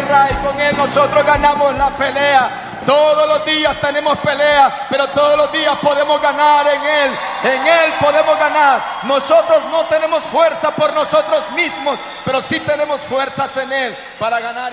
guerra y con Él nosotros ganamos la pelea. Todos los días tenemos pelea, pero todos los días podemos ganar en Él. En Él podemos ganar. Nosotros no tenemos fuerza por nosotros mismos, pero sí tenemos fuerzas en Él para ganar.